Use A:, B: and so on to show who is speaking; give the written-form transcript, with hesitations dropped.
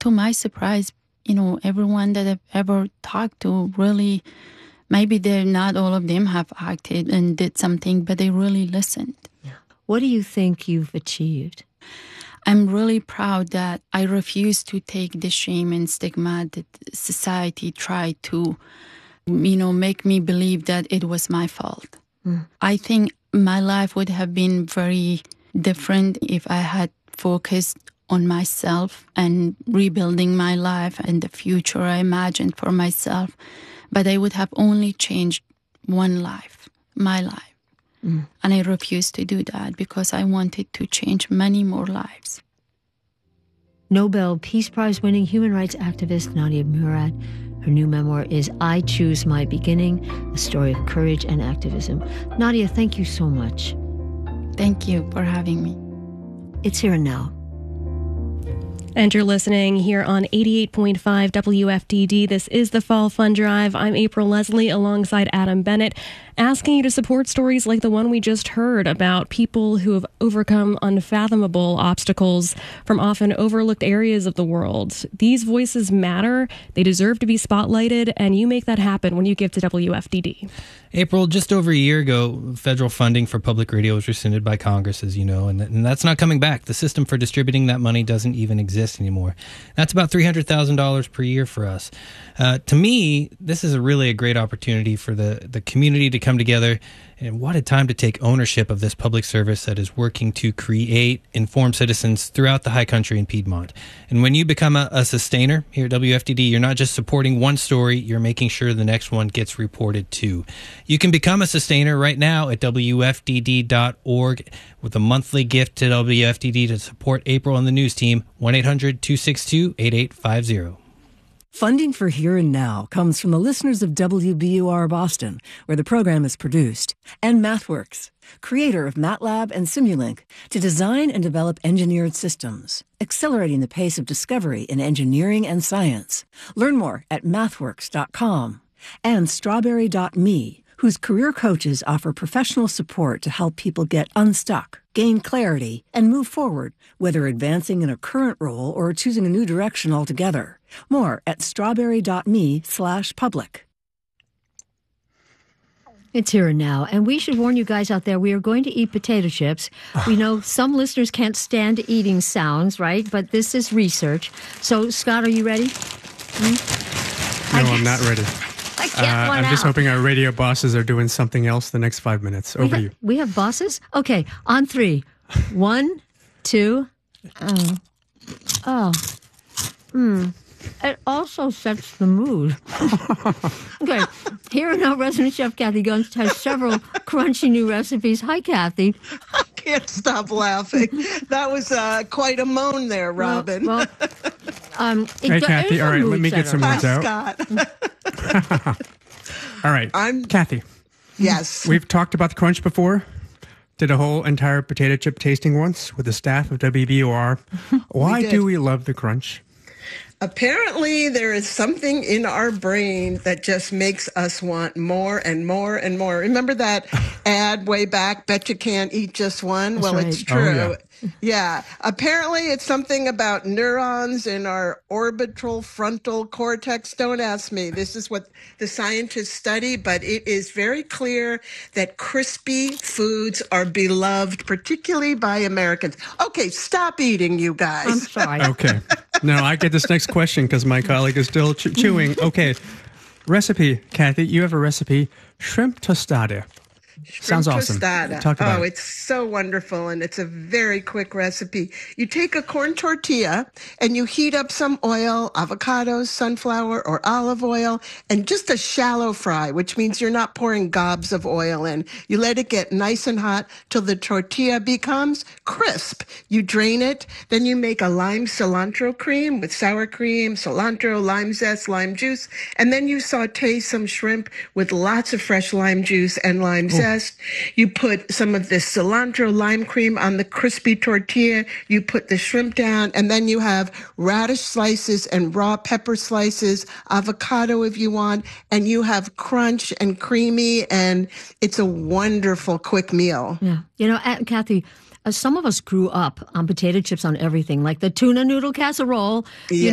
A: to my surprise, everyone that I've ever talked to really, maybe they're not all of them have acted and did something, but they really listened.
B: Yeah. What do you think you've achieved?
A: I'm really proud that I refuse to take the shame and stigma that society tried to, make me believe that it was my fault. I think my life would have been very different if I had focused on myself and rebuilding my life and the future I imagined for myself. But I would have only changed one life, my life. And I refused to do that because I wanted to change many more lives.
B: Nobel Peace Prize winning human rights activist Nadia Murad. Her new memoir is I Choose My Beginning, a story of courage and activism. Nadia, thank you so much.
A: Thank you for having me.
B: It's Here and Now.
C: And you're listening here on 88.5 WFDD. This is the Fall Fund Drive. I'm April Leslie alongside Adam Bennett, asking you to support stories like the one we just heard about people who have overcome unfathomable obstacles from often overlooked areas of the world. These voices matter. They deserve to be spotlighted, and you make that happen when you give to WFDD.
D: April, just over a year ago, federal funding for public radio was rescinded by Congress, as you know, and that's not coming back. The system for distributing that money doesn't even exist anymore. That's about $300,000 per year for us. To me, this is really a great opportunity for the community to come together. And what a time to take ownership of this public service that is working to create informed citizens throughout the high country in Piedmont. And when you become a sustainer here at WFDD, you're not just supporting one story, you're making sure the next one gets reported too. You can become a sustainer right now at WFDD.org with a monthly gift to WFDD to support April and the news team, 1-800-262-8850.
E: Funding for Here and Now comes from the listeners of WBUR Boston, where the program is produced, and MathWorks, creator of MATLAB and Simulink, to design and develop engineered systems, accelerating the pace of discovery in engineering and science. Learn more at mathworks.com. And Strawberry.me, whose career coaches offer professional support to help people get unstuck, gain clarity, and move forward, whether advancing in a current role or choosing a new direction altogether. More at strawberry.me/public.
B: It's Here and Now, and we should warn you guys out there, we are going to eat potato chips. We know some listeners can't stand eating sounds, right? But this is research. So, Scott, are you ready?
F: No, I'm not ready. I'm just hoping our radio bosses are doing something else the next 5 minutes. Over you.
B: We have bosses? Okay, on 3. 1, 2. It also sets the mood. Okay, Here and Now resident chef Kathy Gunst has several crunchy new recipes. Hi, Kathy.
G: I can't stop laughing. That was quite a moan there, Robin.
F: Hey, Kathy, all right, let me get some words out.
G: Scott.
F: All right, Kathy.
G: Yes.
F: We've talked about the crunch before. Did a whole entire potato chip tasting once with the staff of WBUR. Why do we love the crunch?
G: Apparently, there is something in our brain that just makes us want more and more and more. Remember that ad way back, bet you can't eat just one?
B: That's
G: well,
B: right.
G: It's true.
F: Oh,
G: yeah. Apparently, it's something about neurons in our orbital frontal cortex. Don't ask me. This is what the scientists study, but it is very clear that crispy foods are beloved, particularly by Americans. Okay, stop eating, you guys.
B: I'm sorry.
F: Okay. No, I get this next question because my colleague is still chewing. Okay. Recipe, Kathy, you have a recipe. Shrimp tostada. Sounds awesome.
G: Tostada.
F: Talk about it.
G: It's so wonderful, and it's a very quick recipe. You take a corn tortilla, and you heat up some oil, avocados, sunflower, or olive oil, and just a shallow fry, which means you're not pouring gobs of oil in. You let it get nice and hot till the tortilla becomes crisp. You drain it, then you make a lime cilantro cream with sour cream, cilantro, lime zest, lime juice, and then you saute some shrimp with lots of fresh lime juice and lime zest. You put some of this cilantro lime cream on the crispy tortilla. You put the shrimp down, and then you have radish slices and raw pepper slices, avocado if you want, and you have crunch and creamy, and it's a wonderful quick meal.
B: Yeah. You know, Kathy, some of us grew up on potato chips on everything, like the tuna noodle casserole.
G: Yeah.